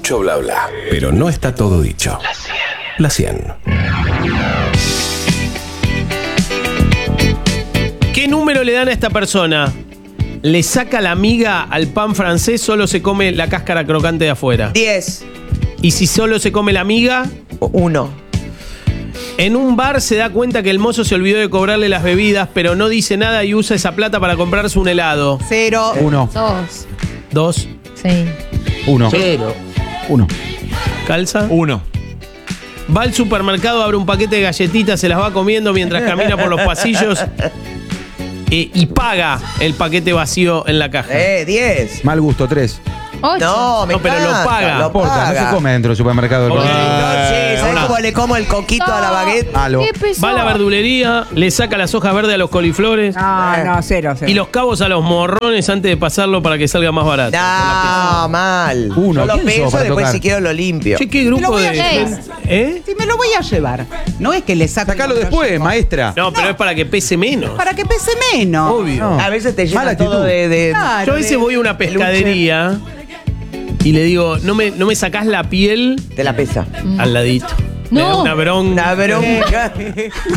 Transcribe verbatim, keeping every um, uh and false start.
Mucho bla bla. Pero no está todo dicho. La cien. ¿Qué número le dan a esta persona? Le saca la miga al pan francés, solo se come la cáscara crocante de afuera. diez. Y si solo se come la miga, uno. en un bar se da cuenta que el mozo se olvidó de cobrarle las bebidas, pero no dice nada y usa esa plata para comprarse un helado. Cero. Uno. Dos. Dos. Sí. Uno. Cero. Uno. ¿Calza? Uno. Va al supermercado, abre un paquete de galletitas, se las va comiendo mientras camina por los pasillos eh, y paga el paquete vacío en la caja. Eh, diez. Mal gusto, tres. Ocho. No, me No, pero lo encanta, paga. Lo No importa, paga. no se come dentro del supermercado. Ok. No, sí, ¿sabes Una- cómo le como el coquito a la baguette? Malo. ¿Qué pesó? Va a la verdulería, le saca las hojas verdes a los coliflores No, no, cero, cero. y los cabos a los morrones antes de pasarlo para que salga más barato. No, mal. Uno, Yo lo ¿quién sos peso, para después tocar? si quiero lo limpio. Che, qué Lo grupo voy a de... llevar. ¿Eh? Si me lo voy a llevar. No es que le saco. Sacalo después, maestra. No, pero es para que pese menos. Para que pese menos. Obvio. No. A veces te Mala llena todo actitud. de... de- Claro, Yo a veces de- voy a una pescadería y le digo, no me, no me sacás la piel de la pesa. al ladito. Me da No. una bronca. Una bronca.